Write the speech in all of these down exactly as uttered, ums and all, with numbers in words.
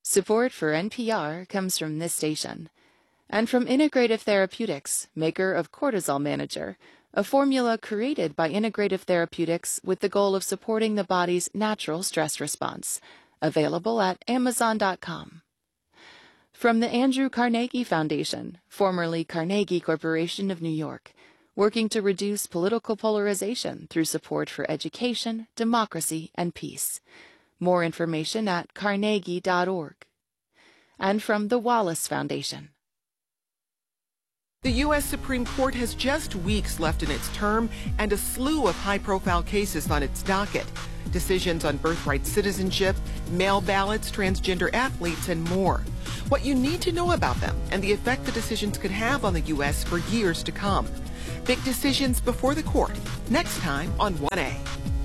Support for N P R comes from this station and from Integrative Therapeutics, maker of Cortisol Manager, a formula created by Integrative Therapeutics with the goal of supporting the body's natural stress response. Available at amazon dot com. From the Andrew Carnegie Foundation, formerly Carnegie Corporation of New York, working to reduce political polarization through support for education, democracy, and peace. More information at carnegie dot org. And from the Wallace Foundation. The U S Supreme Court has just weeks left in its term and a slew of high-profile cases on its docket. Decisions on birthright citizenship, mail ballots, transgender athletes, and more. What you need to know about them and the effect the decisions could have on the U S for years to come. Big decisions before the court, next time on one A.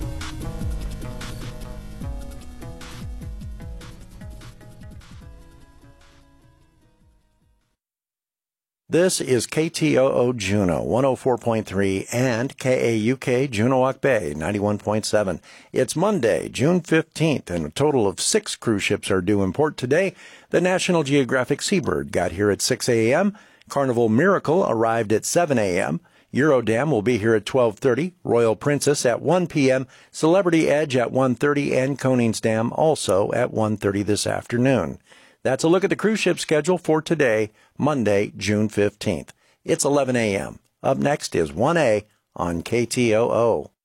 This is K T O O Juneau, one oh four point three, and K A U K Juneau Bay, ninety-one point seven. It's Monday, June fifteenth, and a total of six cruise ships are due in port today. The National Geographic Seabird got here at six a.m., Carnival Miracle arrived at seven a.m., Eurodam will be here at twelve thirty, Royal Princess at one p.m., Celebrity Edge at one thirty, and Koningsdam also at one thirty this afternoon. That's a look at the cruise ship schedule for today, Monday, June fifteenth. It's eleven a.m. Up next is one A on K T O O.